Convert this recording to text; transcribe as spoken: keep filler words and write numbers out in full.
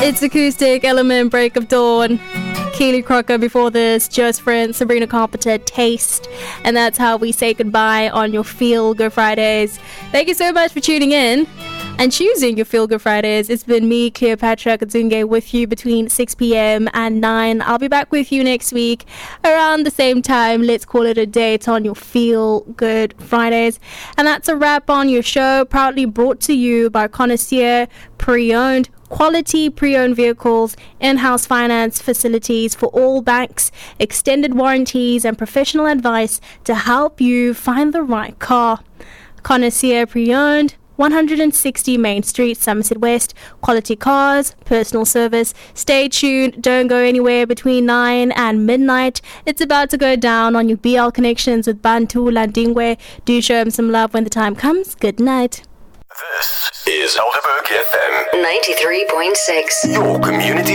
It's Acoustic Element, Break of Dawn. Keely Crocker before this, Just Friends, Sabrina Carpenter, Taste. And that's how we say goodbye on your Feel Good Fridays. Thank you so much for tuning in and choosing your Feel Good Fridays. It's been me, Cleopatra Kadzunge, with you between six p.m. and nine. I'll be back with you next week around the same time. Let's call it a day. It's on your Feel Good Fridays. And that's a wrap on your show, proudly brought to you by Connoisseur Pre-Owned. Quality pre-owned vehicles, in-house finance facilities for all banks, extended warranties and professional advice to help you find the right car. Connoisseur Pre-Owned, one sixty Main Street, Somerset West. Quality cars, personal service. Stay tuned, don't go anywhere between nine and midnight. It's about to go down on your B L Connections with Bantu Landingwe. Do show him some love when the time comes. Good night. This is Helderberg F M ninety-three point six. Your community